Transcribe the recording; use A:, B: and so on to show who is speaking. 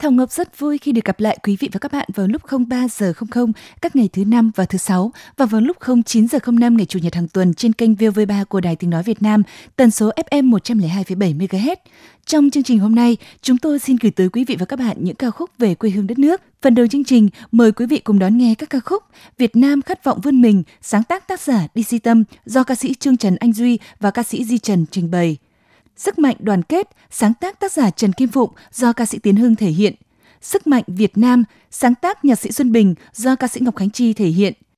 A: Thảo Ngọc rất vui khi được gặp lại quý vị và các bạn vào lúc 03:00 các ngày thứ Năm và thứ Sáu và vào lúc 09:05 ngày Chủ nhật hàng tuần trên kênh VOV3 của Đài Tiếng Nói Việt Nam, tần số FM 102,7 MHz. Trong chương trình hôm nay, chúng tôi xin gửi tới quý vị và các bạn những ca khúc về quê hương đất nước. Phần đầu chương trình, mời quý vị cùng đón nghe các ca khúc Việt Nam khát vọng vươn mình, sáng tác tác giả DC Tâm do ca sĩ Trương Trần Anh Duy và ca sĩ Di Trần trình bày. Sức mạnh đoàn kết, sáng tác tác giả Trần Kim Phụng do ca sĩ Tiến Hưng thể hiện. Sức mạnh Việt Nam, sáng tác nhạc sĩ Xuân Bình do ca sĩ Ngọc Khánh Chi thể hiện.